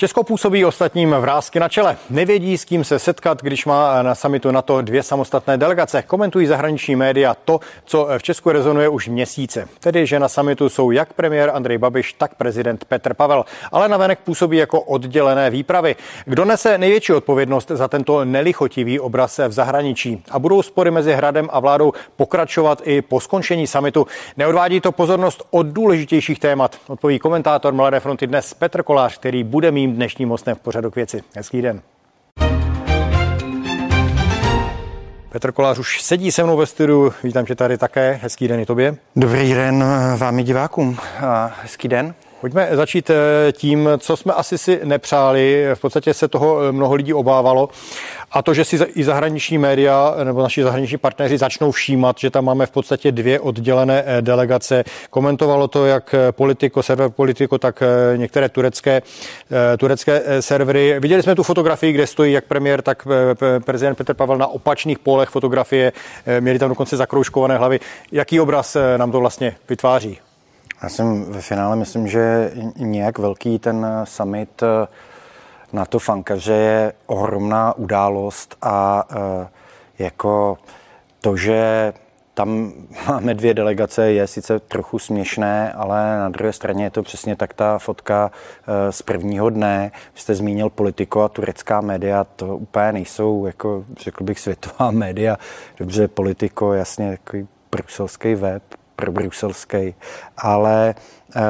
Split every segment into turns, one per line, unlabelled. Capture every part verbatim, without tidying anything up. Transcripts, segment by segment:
Česko působí ostatním vrásky na čele. Nevědí, s kým se setkat, když má na summitu NATO dvě samostatné delegace. Komentují zahraniční média to, co v Česku rezonuje už měsíce. Tedy, že na summitu jsou jak premiér Andrej Babiš, tak prezident Petr Pavel. Ale navenek působí jako oddělené výpravy. Kdo nese největší odpovědnost za tento nelichotivý obraz v zahraničí? A budou spory mezi Hradem a vládou pokračovat i po skončení summitu? Neodvádí to pozornost od důležitějších témat? Odpoví komentátor Mladé fronty Dnes Petr Kolář, který bude mým dnešním hostem v pořadu K věci. Hezký den. Petr Kolář už sedí se mnou ve studiu. Vítám tě tady také. Hezký den i tobě.
Dobrý den vám i divákům. Hezký den.
Pojďme začít tím, co jsme asi si nepřáli. V podstatě se toho mnoho lidí obávalo. A to, že si i zahraniční média nebo naši zahraniční partneři začnou všímat, že tam máme v podstatě dvě oddělené delegace. Komentovalo to jak Politico, server Politico, tak některé turecké, turecké servery. Viděli jsme tu fotografii, kde stojí jak premiér, tak prezident Petr Pavel na opačných pólech fotografie. Měli tam dokonce zakroužkované hlavy. Jaký obraz nám to vlastně vytváří?
Já jsem ve finále myslím, že nějak velký ten summit na to fankaře je ohromná událost a jako to, že tam máme dvě delegace, je sice trochu směšné, ale na druhé straně je to přesně tak ta fotka z prvního dne. Vy jste zmínil Politico a turecká média, to úplně nejsou, jako řekl bych, světová média. Dobře, Politico, jasně, takový bruselský web, pro bruselský, ale e,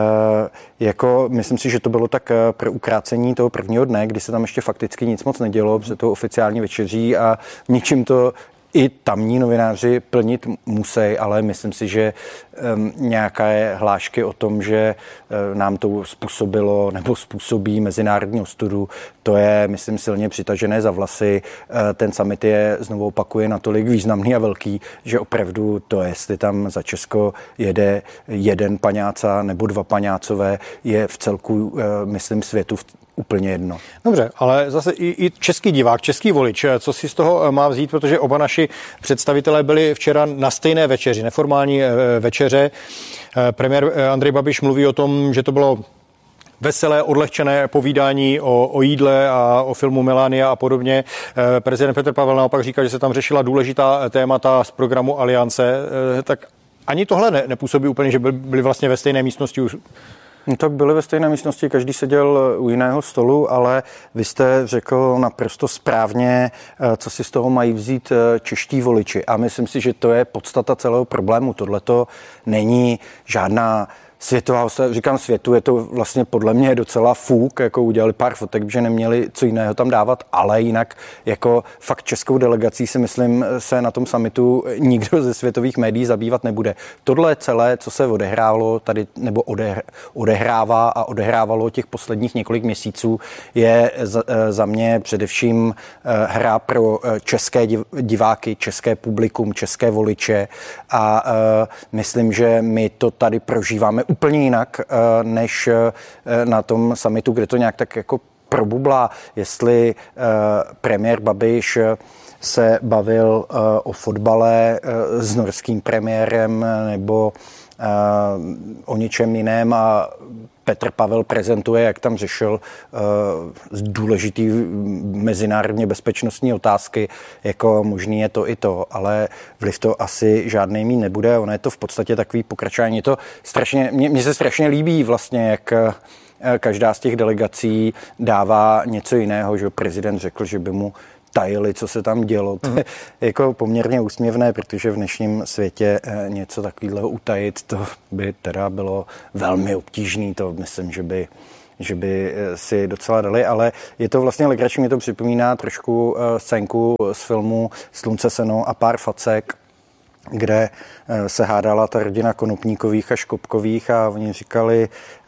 jako myslím si, že to bylo tak pro ukrácení toho prvního dne, kdy se tam ještě fakticky nic moc nedělo, protože to oficiální večeří a ničím to i tamní novináři plnit musí, ale myslím si, že um, nějaké hlášky o tom, že um, nám to způsobilo nebo způsobí mezinárodní ostudu, to je, myslím, silně přitažené za vlasy. Uh, ten summit je, znovu opakuje, natolik významný a velký, že opravdu to, jestli tam za Česko jede jeden paňáca nebo dva paňácové, je v celku, uh, myslím, světu v úplně jedno.
Dobře, ale zase i, i český divák, český volič, co si z toho má vzít, protože oba naši představitelé byli včera na stejné večeři, neformální večeře. Premiér Andrej Babiš mluví o tom, že to bylo veselé, odlehčené povídání o, o jídle a o filmu Melania a podobně. Prezident Petr Pavel naopak říká, že se tam řešila důležitá témata z programu Aliance. Tak ani tohle ne, nepůsobí úplně, že byli vlastně ve stejné místnosti už.
No tak byli ve stejné místnosti, každý seděl u jiného stolu, ale vy jste řekl naprosto správně, co si z toho mají vzít čeští voliči. A myslím si, že to je podstata celého problému. Tohleto není žádná světová, říkám světu, je to vlastně podle mě docela fuk, jako udělali pár fotek, že neměli co jiného tam dávat, ale jinak jako fakt českou delegací si myslím se na tom summitu nikdo ze světových médií zabývat nebude. Tohle celé, co se odehrálo tady, nebo odehrává a odehrávalo těch posledních několik měsíců, je za mě především hra pro české diváky, české publikum, české voliče a myslím, že my to tady prožíváme úplně jinak než na tom summitu, kde to nějak tak jako probublá, jestli premiér Babiš se bavil o fotbale s norským premiérem nebo o něčem jiném a Petr Pavel prezentuje, jak tam řešil uh, důležitý mezinárodně bezpečnostní otázky, jako možný je to i to, ale vliv to asi žádnej mít nebude. Ono je to v podstatě takový pokračování. Je to strašně, mně, mně se strašně líbí vlastně, jak uh, každá z těch delegací dává něco jiného, že prezident řekl, že by mu tajili, co se tam dělo. To je jako poměrně úsměvné, protože v dnešním světě něco takového utajit, to by teda bylo velmi obtížné. To myslím, že by, že by si docela dali, ale je to vlastně legrační, mě to připomíná trošku scénku z filmu Slunce, seno a pár facek, kde se hádala ta rodina Konopníkových a Škopkových a oni říkali,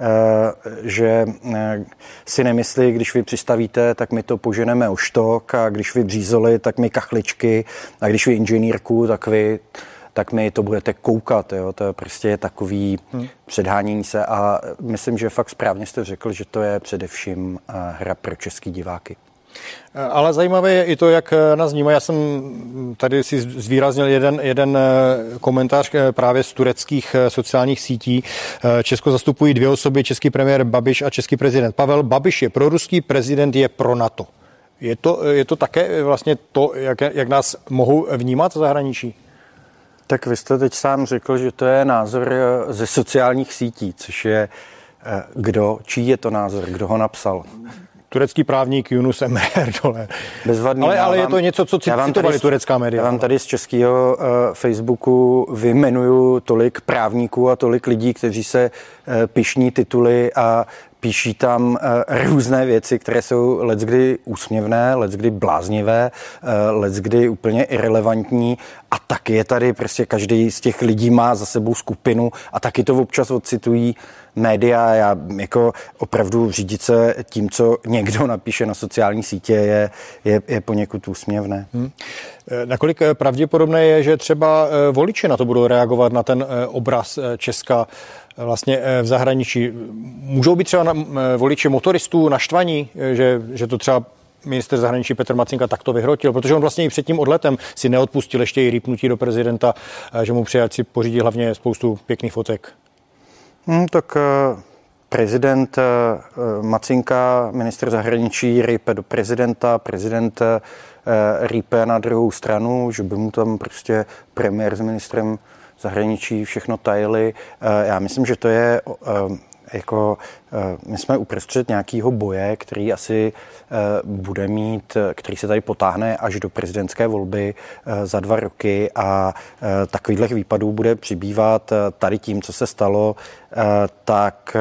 že si nemyslí, když vy přistavíte, tak my to poženeme o štok a když vy břízoli, tak my kachličky a když vy inženýrku, tak vy tak mi to budete koukat. Jo? To je prostě takový hmm. předhánění se a myslím, že fakt správně jste řekl, že to je především hra pro český diváky.
Ale zajímavé je i to, jak nás vnímají. Já jsem tady si zvýraznil jeden, jeden komentář právě z tureckých sociálních sítí. Česko zastupují dvě osoby, český premiér Babiš a český prezident Pavel. Babiš je proruský, prezident je pro NATO. Je to, je to také vlastně to, jak, jak nás mohou vnímat v zahraničí?
Tak vy jste teď sám řekl, že to je názor ze sociálních sítí, což je kdo, čí je to názor, kdo ho napsal.
Turecký právník Yunus Emre Erdogan.
Bezvadný.
Ale, ale
vám,
je to něco, co citovali turecká média.
Já vám tady z českého uh, Facebooku vyjmenuju tolik právníků a tolik lidí, kteří se uh, pyšní tituly a píší tam uh, různé věci, které jsou leckdy úsměvné, leckdy bláznivé, uh, leckdy úplně irelevantní a taky je tady prostě každý z těch lidí má za sebou skupinu a taky to občas odcitují média. Já jako opravdu řídit se tím, co někdo napíše na sociální sítě, je, je, je poněkud úsměvné. Hmm.
Nakolik pravděpodobné je, že třeba voliči na to budou reagovat, na ten obraz Česka vlastně v zahraničí? Můžou být třeba voliči motoristů naštvaní, že, že to třeba ministr zahraničí Petr Macinka takto vyhrotil, protože on vlastně i před tím odletem si neodpustil ještě i rýpnutí do prezidenta, že mu přijat si pořídí hlavně spoustu pěkných fotek.
Hmm, tak prezident Macinka, ministr zahraničí, rýpe do prezidenta, prezident rýpe na druhou stranu, že by mu tam prostě premiér s ministrem zahraničí všechno tajili. Já myslím, že to je jako, my jsme uprostřed nějakého boje, který asi bude mít, který se tady potáhne až do prezidentské volby za dva roky a takovýchhle výpadů bude přibývat. Tady tím, co se stalo, tak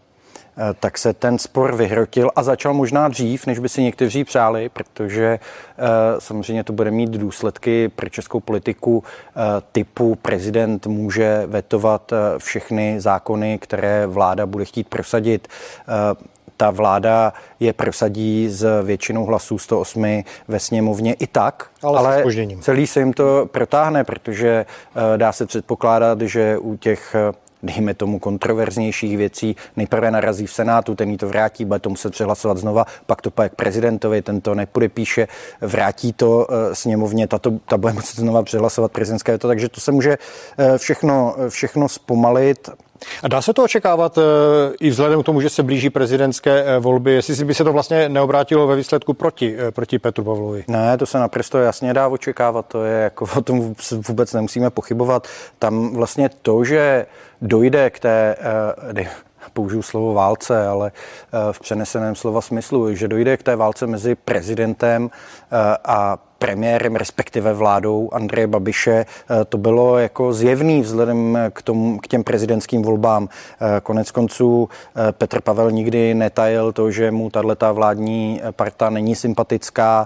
tak se ten spor vyhrotil a začal možná dřív, než by si někteří přáli, protože samozřejmě to bude mít důsledky pro českou politiku typu prezident může vetovat všechny zákony, které vláda bude chtít prosadit. Ta vláda je prosadí s většinou hlasů sto osm ve sněmovně i tak, ale, ale celý se jim to protáhne, protože dá se předpokládat, že u těch dejme tomu kontroverznějších věcí, nejprve narazí v Senátu, ten jí to vrátí, bude to muset přehlasovat znova, pak to pak k prezidentovi, ten to nepodepíše, vrátí to sněmovně, ta, to, ta bude muset znova přehlasovat prezidentské, to, takže to se může všechno, všechno zpomalit.
A dá se to očekávat i vzhledem k tomu, že se blíží prezidentské volby, jestli by se to vlastně neobrátilo ve výsledku proti, proti Petru Pavlovi? Ne,
to se naprosto jasně dá očekávat, to je jako o tom vůbec nemusíme pochybovat. Tam vlastně to, že dojde k té, použiju slovo válce, ale v přeneseném slova smyslu, že dojde k té válce mezi prezidentem a premiérem, respektive vládou Andreje Babiše, to bylo jako zjevný vzhledem k, tomu, k těm prezidentským volbám. Konec konců Petr Pavel nikdy netajil to, že mu tato vládní parta není sympatická.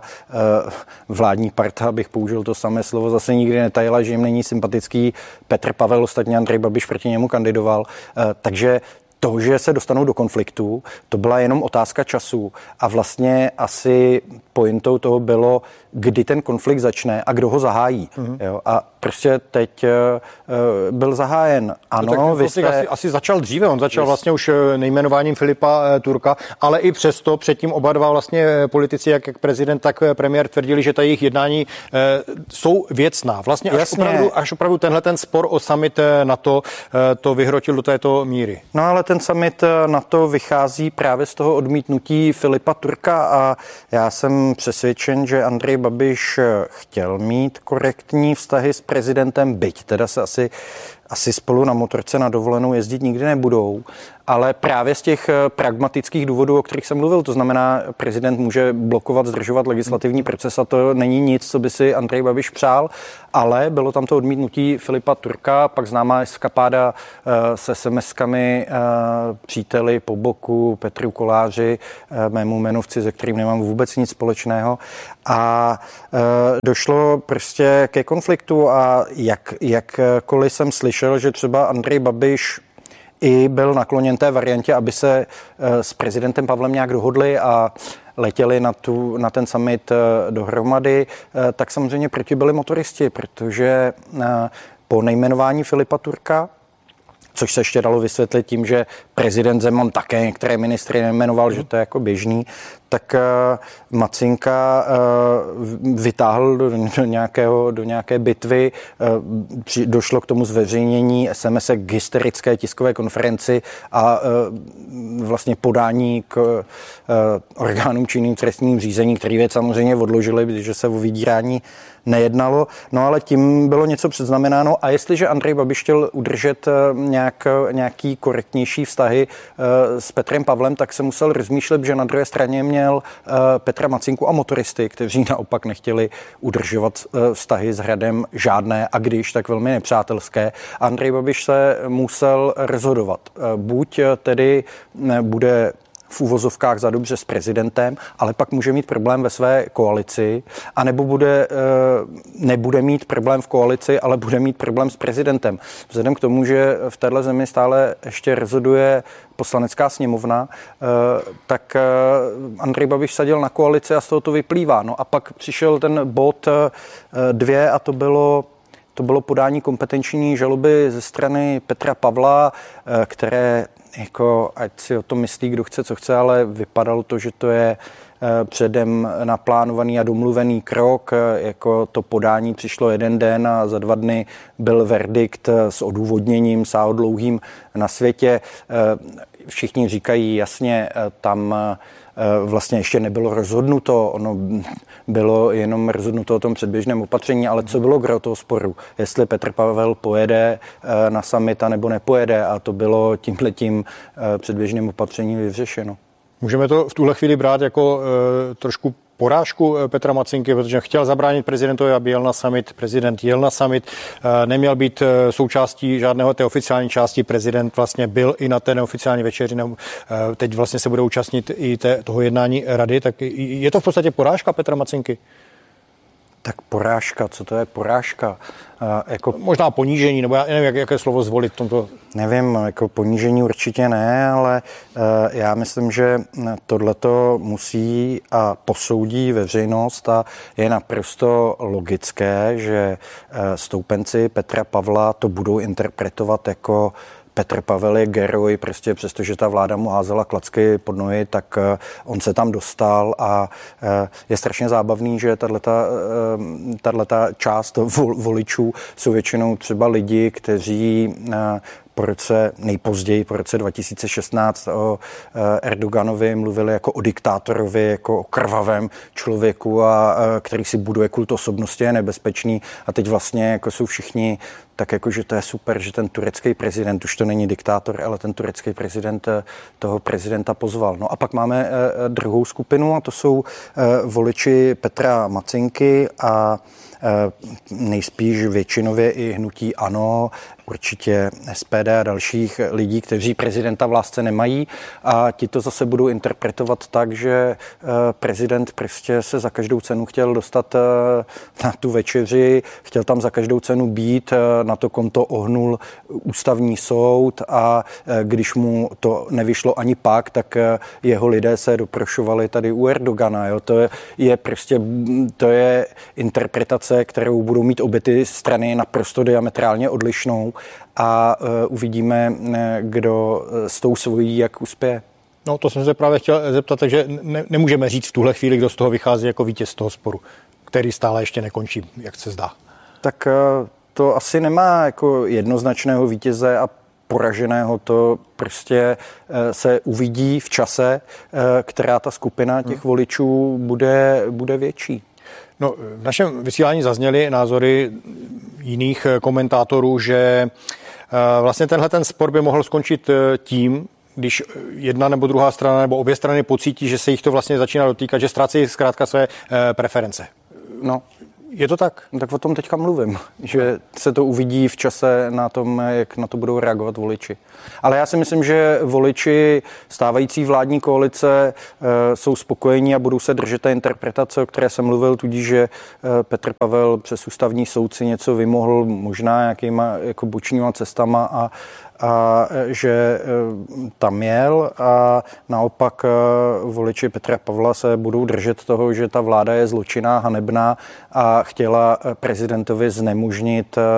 Vládní parta, abych použil to samé slovo, zase nikdy netajila, že jim není sympatický Petr Pavel, ostatně Andrej Babiš proti němu kandidoval. Takže to, že se dostanou do konfliktu, to byla jenom otázka času a vlastně asi pointou toho bylo, kdy ten konflikt začne a kdo ho zahájí. Mm-hmm. Jo? A prostě teď uh, byl zahájen. Ano,
no,
vy jste...
asi, asi začal dříve, on začal vlastně už nejmenováním Filipa uh, Turka, ale i přesto předtím oba dva vlastně politici, jak, jak prezident, tak premiér tvrdili, že ta jejich jednání uh, jsou věcná. Vlastně až opravdu, až opravdu tenhle ten spor o summit NATO uh, to vyhrotil do této míry.
No ale ten summit NATO vychází právě z toho odmítnutí Filipa Turka a já jsem přesvědčen, že Andrej Babiš chtěl mít korektní vztahy s prezidentem, byť teda se asi, asi spolu na motorce na dovolenou jezdit nikdy nebudou, ale právě z těch pragmatických důvodů, o kterých jsem mluvil, to znamená, prezident může blokovat, zdržovat legislativní proces a to není nic, co by si Andrej Babiš přál, ale bylo tam to odmítnutí Filipa Turka, pak známá eskapáda se es em eskami příteli po boku Petru Koláři, mému jmenovci, se kterým nemám vůbec nic společného a došlo prostě ke konfliktu a jak, jakkoliv jsem slyšel, že třeba Andrej Babiš i byl nakloněn té variantě, aby se s prezidentem Pavlem nějak dohodli a letěli na, tu, na ten summit dohromady, tak samozřejmě proti byli motoristi, protože po nejmenování Filipa Turka, což se ještě dalo vysvětlit tím, že prezident Zeman také některé ministry nejmenoval, že to je jako běžný, tak uh, Macinka uh, vytáhl do, do, nějakého, do nějaké bitvy, uh, při, došlo k tomu zveřejnění es em es k hysterické tiskové konferenci a uh, vlastně podání k uh, orgánům činným v trestním řízení, který věc samozřejmě odložili, protože se o vydírání nejednalo, no ale tím bylo něco předznamenáno a jestliže Andrej Babiš chtěl udržet nějak, nějaký korektnější vztahy s Petrem Pavlem, tak se musel rozmýšlet, že na druhé straně měl Petra Macinku a motoristy, kteří naopak nechtěli udržovat vztahy s Hradem žádné a když, tak velmi nepřátelské. Andrej Babiš se musel rozhodovat. Buď tedy bude v uvozovkách za dobře s prezidentem, ale pak může mít problém ve své koalici, anebo bude, nebude mít problém v koalici, ale bude mít problém s prezidentem. Vzhledem k tomu, že v téhle zemi stále ještě rozhoduje Poslanecká sněmovna, tak Andrej Babiš sadil na koalici a z toho to vyplývá. No a pak přišel ten bod dvě a to bylo To bylo podání kompetenční žaloby ze strany Petra Pavla, které jako, ať si o tom myslí, kdo chce, co chce, ale vypadalo to, že to je předem naplánovaný a domluvený krok, jako to podání přišlo jeden den a za dva dny byl verdikt s odůvodněním sáhodlouhým na světě. Všichni říkají jasně, tam vlastně ještě nebylo rozhodnuto, ono bylo jenom rozhodnuto o tom předběžném opatření, ale co bylo gro toho sporu? Jestli Petr Pavel pojede na summit a nebo nepojede a to bylo tímhletím předběžným opatřením vyřešeno.
Můžeme to v tuhle chvíli brát jako e, trošku porážku Petra Macinky, protože chtěl zabránit prezidentovi, aby jel na summit. Prezident jel na summit, neměl být součástí žádného té oficiální části. Prezident vlastně byl i na té neoficiální večeři. Teď vlastně se bude účastnit i té, toho jednání rady. Tak je to v podstatě porážka Petra Macinky?
Tak porážka, co to je porážka? Uh, jako...
Možná ponížení, nebo já nevím, jak, jaké slovo zvolit v tomto.
Nevím, jako ponížení určitě ne, ale uh, já myslím, že tohleto musí a posoudí veřejnost a je naprosto logické, že uh, stoupenci Petra Pavla to budou interpretovat jako Petr Pavel je geroj, prostě přestože ta vláda mu házela klacky pod nohy, tak on se tam dostal a je strašně zábavný, že tato část voličů jsou většinou třeba lidi, kteří po roce, nejpozději po roce dva tisíce šestnáct o Erdoganovi mluvili jako o diktátorovi, jako o krvavém člověku, a který si buduje kult osobnosti, je nebezpečný a teď vlastně jako jsou všichni tak jako, že to je super, že ten turecký prezident, už to není diktátor, ale ten turecký prezident toho prezidenta pozval. No a pak máme druhou skupinu a to jsou voliči Petra Macinky a nejspíš většinově i hnutí ANO, určitě es pé dé a dalších lidí, kteří prezidenta v lásce nemají a ti to zase budou interpretovat tak, že prezident prostě se za každou cenu chtěl dostat na tu večeři, chtěl tam za každou cenu být, na to konto ohnul ústavní soud a když mu to nevyšlo ani pak, tak jeho lidé se doprošovali tady u Erdogana. Jo? To je, je prostě, to je interpretace, kterou budou mít obě ty strany naprosto diametrálně odlišnou a uh, uvidíme, kdo s tou svojí jak uspěje.
No to jsem se právě chtěl zeptat, takže ne, nemůžeme říct v tuhle chvíli, kdo z toho vychází jako vítěz toho sporu, který stále ještě nekončí, jak se zdá.
Tak uh, to asi nemá jako jednoznačného vítěze a poraženého, to prostě uh, se uvidí v čase, uh, která ta skupina těch hmm. voličů bude, bude větší.
No, v našem vysílání zazněly názory jiných komentátorů, že vlastně tenhle ten spor by mohl skončit tím, když jedna nebo druhá strana nebo obě strany pocítí, že se jich to vlastně začíná dotýkat, že ztrácejí zkrátka své preference.
No,
je to tak?
Tak o tom teďka mluvím, že se to uvidí v čase na tom, jak na to budou reagovat voliči. Ale já si myslím, že voliči stávající vládní koalice e, jsou spokojení a budou se držet té interpretace, o které jsem mluvil, tudíž, že e, Petr Pavel přes ústavní soud si něco vymohl možná nějakýma jako bočníma cestama a a že tam jel a naopak voliči Petra Pavla se budou držet toho, že ta vláda je zločinná, hanebná a chtěla prezidentovi znemožnit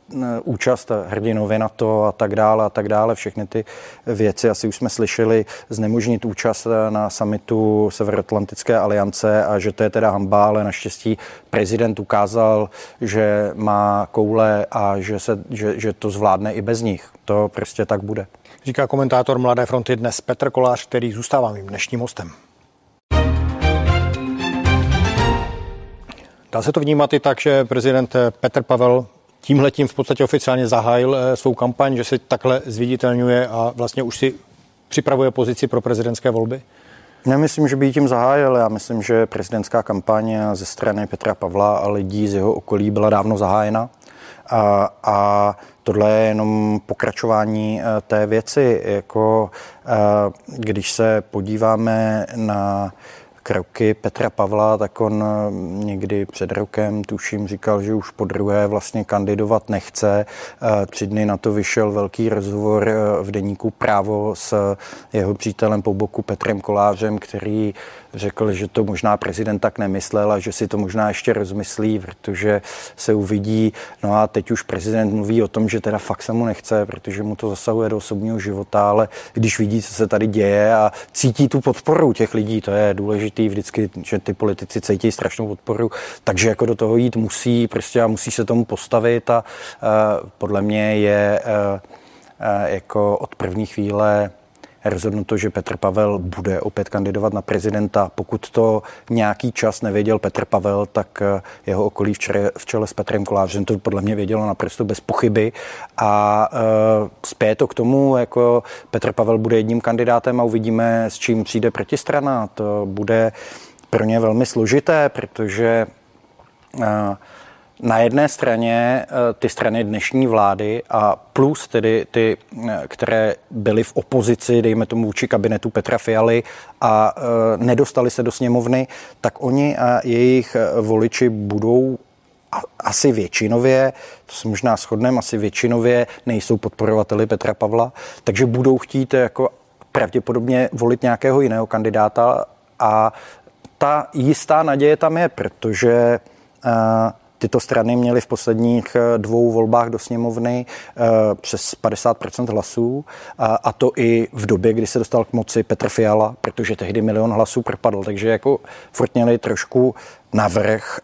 účast hrdinovi na to a tak dále a tak dále. Všechny ty věci asi už jsme slyšeli, znemožnit účast na summitu Severoatlantické aliance a že to je teda hanba, ale naštěstí prezident ukázal, že má koule a že, se, že, že to zvládne i bez nich. To prostě tak bude.
Říká komentátor Mladé fronty dnes Petr Kolář, který zůstává mým dnešním hostem. Dá se to vnímat i tak, že prezident Petr Pavel tímhletím v podstatě oficiálně zahájil svou kampaň, že se takhle zviditelňuje a vlastně už si připravuje pozici pro prezidentské volby?
Nemyslím, že by ji tím zahájil. Já myslím, že prezidentská kampaň ze strany Petra Pavla a lidí z jeho okolí byla dávno zahájena. A, a tohle je jenom pokračování té věci. Jako, když se podíváme na kroky Petra Pavla, tak on někdy před rokem, tuším, říkal, že už po druhé vlastně kandidovat nechce. Tři dny na to vyšel velký rozhovor v deníku Právo s jeho přítelem po boku Petrem Kolářem, který řekl, že to možná prezident tak nemyslel a že si to možná ještě rozmyslí, protože se uvidí. No a teď už prezident mluví o tom, že teda fakt se mu nechce, protože mu to zasahuje do osobního života, ale když vidí, co se tady děje a cítí tu podporu těch lidí, to je důležitý vždycky, že ty politici cítí strašnou podporu, takže jako do toho jít musí prostě a musí se tomu postavit a uh, podle mě je uh, uh, jako od první chvíle rozhodnuto, že Petr Pavel bude opět kandidovat na prezidenta. Pokud to nějaký čas nevěděl Petr Pavel, tak jeho okolí v čele, v čele s Petrem Kolářem to podle mě vědělo naprosto bez pochyby. A e, spěje to k tomu, jako Petr Pavel bude jedním kandidátem a uvidíme, s čím přijde protistrana. To bude pro ně velmi složité, protože e, na jedné straně ty strany dnešní vlády a plus tedy ty, které byly v opozici, dejme tomu vůči kabinetu Petra Fialy a e, nedostali se do sněmovny, tak oni a jejich voliči budou a, asi většinově, to se možná shodneme, asi většinově nejsou podporovateli Petra Pavla, takže budou chtít jako pravděpodobně volit nějakého jiného kandidáta a ta jistá naděje tam je, protože e, tyto strany měly v posledních dvou volbách do sněmovny přes padesát procent hlasů a to i v době, kdy se dostal k moci Petr Fiala, protože tehdy milion hlasů propadl, takže jako furt měli trošku navrch.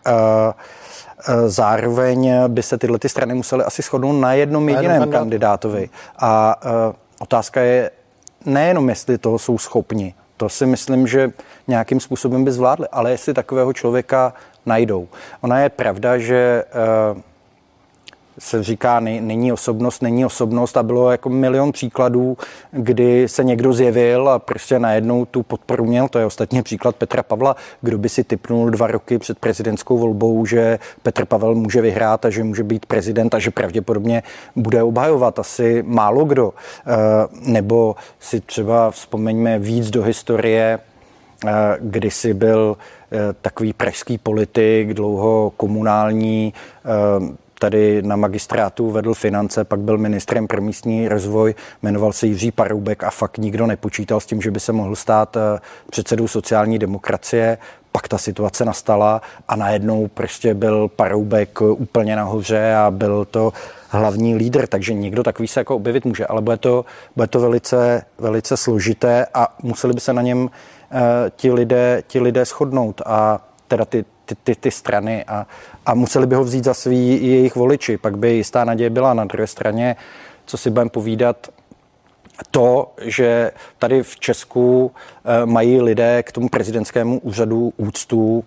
Zároveň by se tyhle ty strany musely asi shodnout na jednom jediném kandidát. kandidátovi a otázka je nejenom, jestli toho jsou schopni, to si myslím, že nějakým způsobem by zvládli, ale jestli takového člověka najdou. Ona je pravda, že uh, se říká, ne, není osobnost, není osobnost a bylo jako milion příkladů, kdy se někdo zjevil a prostě najednou tu podporu měl. To je ostatně příklad Petra Pavla, kdo by si tipnul dva roky před prezidentskou volbou, že Petr Pavel může vyhrát a že může být prezident a že pravděpodobně bude obhajovat. Asi málo kdo. Uh, nebo si třeba vzpomeňme víc do historie, kdysi byl takový pražský politik, dlouho komunální, tady na magistrátu vedl finance, pak byl ministrem pro místní rozvoj, jmenoval se Jiří Paroubek a fakt nikdo nepočítal s tím, že by se mohl stát předsedou sociální demokracie. Pak ta situace nastala a najednou prostě byl Paroubek úplně nahoře a byl to hlavní lídr, takže někdo takový se jako objevit může, ale bude to, bude to velice, velice složité a museli by se na něm ti lidé, ti lidé shodnout a teda ty, ty, ty, ty strany a, a museli by ho vzít za svý jejich voliči, pak by jistá naděje byla. Na druhé straně, co si budeme povídat, to, že tady v Česku mají lidé k tomu prezidentskému úřadu úctu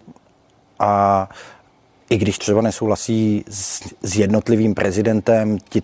a i když třeba nesouhlasí s, s jednotlivým prezidentem, ti,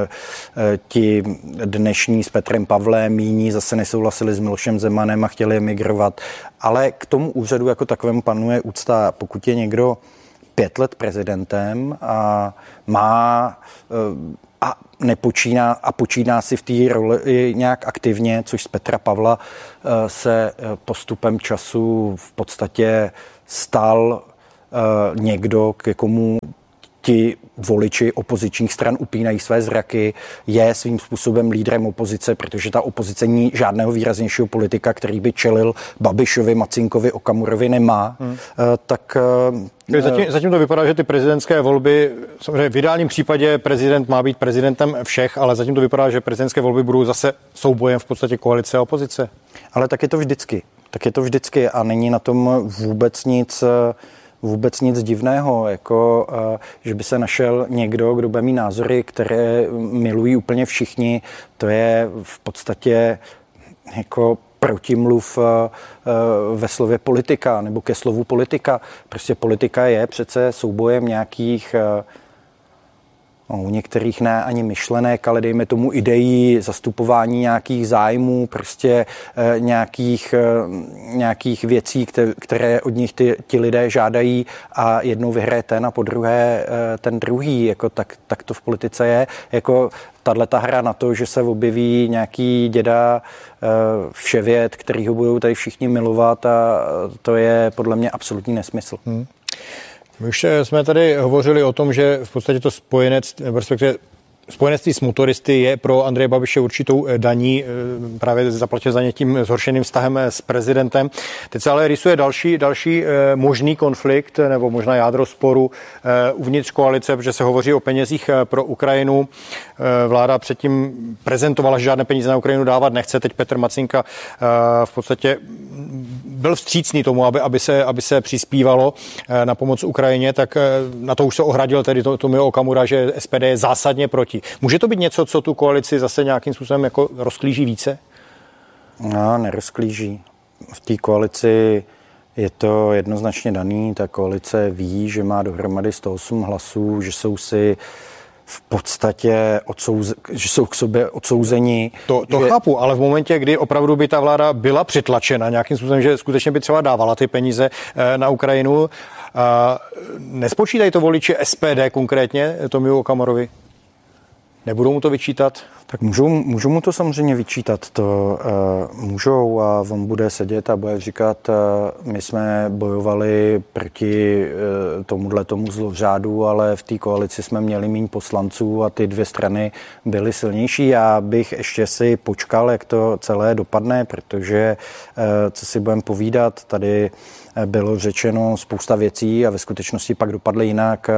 ti dnešní s Petrem Pavlem, jiní zase nesouhlasili s Milošem Zemanem a chtěli emigrovat. Ale k tomu úřadu jako takovému panuje úcta. Pokud je někdo pět let prezidentem a má a nepočíná a počíná si v té roli nějak aktivně, což z Petra Pavla se postupem času v podstatě stal někdo, k komu ti voliči opozičních stran upínají své zraky, je svým způsobem lídrem opozice, protože ta opozice ní žádného výraznějšího politika, který by čelil Babišovi, Macinkovi, Okamurovi nemá, hmm. tak...
Zatím, zatím to vypadá, že ty prezidentské volby, samozřejmě v ideálním případě prezident má být prezidentem všech, ale zatím to vypadá, že prezidentské volby budou zase soubojem v podstatě koalice a opozice.
Ale tak je to vždycky. Tak je to vždycky a není na tom vůbec nic... vůbec nic divného, jako že by se našel někdo, kdo bude mít názory, které milují úplně všichni. To je v podstatě jako protimluv ve slově politika nebo ke slovu politika. Prostě politika je přece soubojem nějakých, no, u některých ne ani myšlenek, ale dejme tomu ideí, zastupování nějakých zájmů, prostě eh, nějakých, eh, nějakých věcí, které, které od nich ty, ti lidé žádají a jednou vyhraje ten a po druhé eh, ten druhý. Jako tak, tak to v politice je. Jako tato hra na to, že se objeví nějaký děda eh, vševěd, který ho budou tady všichni milovat a to je podle mě absolutní nesmysl. Hmm.
My už jsme tady hovořili o tom, že v podstatě to spojenec, respektive spojenectví s motoristy je pro Andreje Babiše určitou daní, právě zaplatil za ně tím zhoršeným vztahem s prezidentem. Teď se ale rysuje další, další možný konflikt nebo možná jádro sporu uvnitř koalice, protože se hovoří o penězích pro Ukrajinu. Vláda předtím prezentovala, že žádné peníze na Ukrajinu dávat nechce. Teď Petr Macinka v podstatě byl vstřícný tomu, aby, aby, se, aby se přispívalo na pomoc Ukrajině, tak na to už se ohradil tedy to, Tomio Okamura, že S P D je zásadně proti. Může to být něco, co tu koalici zase nějakým způsobem jako rozklíží více?
No, nerozklíží. V té koalici je to jednoznačně daný. Ta koalice ví, že má dohromady sto osm hlasů, že jsou si v podstatě odsouze, že jsou k sobě odsouzeni.
To, to že... chápu, ale v momentě, kdy opravdu by ta vláda byla přitlačena nějakým způsobem, že skutečně by třeba dávala ty peníze na Ukrajinu, nespočítají to voliči S P D konkrétně Tomiu Okamurovi? Nebudou mu to vyčítat?
Tak můžou, můžou mu to samozřejmě vyčítat, to uh, můžou a on bude sedět a bude říkat, uh, my jsme bojovali proti uh, tomuhle tomu zlořádu, ale v té koalici jsme měli méně poslanců a ty dvě strany byly silnější. Já bych ještě si počkal, jak to celé dopadne, protože uh, co si budeme povídat, tady bylo řečeno spousta věcí a ve skutečnosti pak dopadly jinak.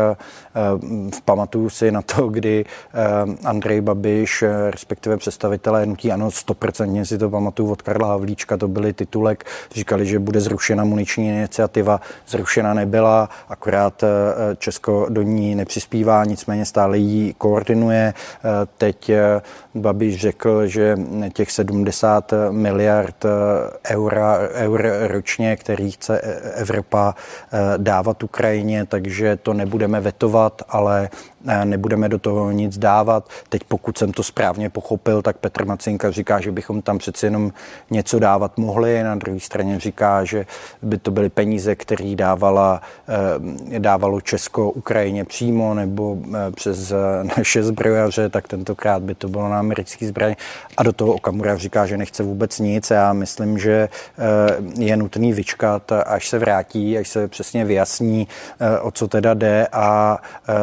Pamatuju si na to, kdy Andrej Babiš, respektive představitelé hnutí ANO, stoprocentně si to pamatuju od Karla Havlíčka, to byly titulek, říkali, že bude zrušena muniční iniciativa, zrušena nebyla, akorát Česko do ní nepřispívá, nicméně stále ji koordinuje. Teď Babiš řekl, že těch sedmdesát miliard eura, eur ročně, který chce Evropa dávat Ukrajině, takže to nebudeme vetovat, ale nebudeme do toho nic dávat. Teď pokud jsem to správně pochopil, tak Petr Macinka říká, že bychom tam přeci jenom něco dávat mohli. Na druhé straně říká, že by to byly peníze, které dávala, dávalo Česko Ukrajině přímo nebo přes naše zbrojaře, tak tentokrát by to bylo na americký zbraně. A do toho Okamura říká, že nechce vůbec nic. Já myslím, že je nutný vyčkat, až se vrátí, až se přesně vyjasní, o co teda jde a,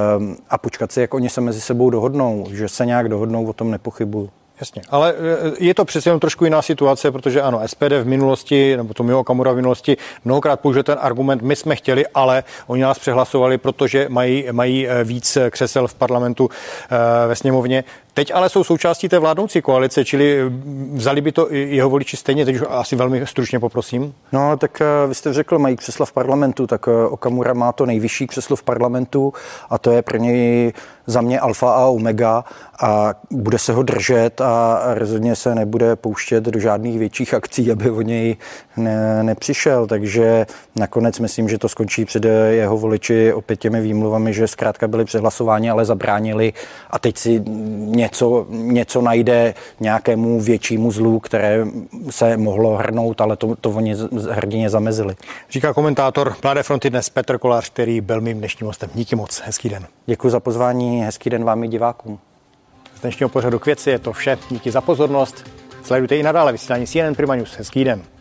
a počkat si, jak oni se mezi sebou dohodnou. Že se nějak dohodnou, o tom nepochybuju.
Jasně, ale je to přece jenom trošku jiná situace, protože ano, S P D v minulosti, nebo Tomio Okamura v minulosti mnohokrát použil ten argument, my jsme chtěli, ale oni nás přehlasovali, protože mají, mají víc křesel v parlamentu, ve sněmovně. Teď ale jsou součástí té vládnoucí koalice, čili vzali by to jeho voliči stejně, teď už asi velmi stručně poprosím.
No, tak vy jste řekl, mají křesla v parlamentu, tak Okamura má to nejvyšší křeslo v parlamentu a to je pro něj za mě alfa a omega a bude se ho držet a rozhodně se nebude pouštět do žádných větších akcí, aby o něj ne, nepřišel, takže nakonec myslím, že to skončí před jeho voliči opět těmi výmluvami, že zkrátka byli přehlasováni, ale zabránili a teď si něco, něco najde nějakému většímu zlu, které se mohlo hrnout, ale to, to oni hrdině zamezili.
Říká komentátor Mladé fronty dnes Petr Kolář, který byl mým dnešním hostem. Díky moc, hezký den.
Děkuji za pozvání, hezký den vám i divákům.
Z dnešního pořadu K věci je to vše, díky za pozornost. Sledujte i nadále vysílání C N N Prima News. Hezký den.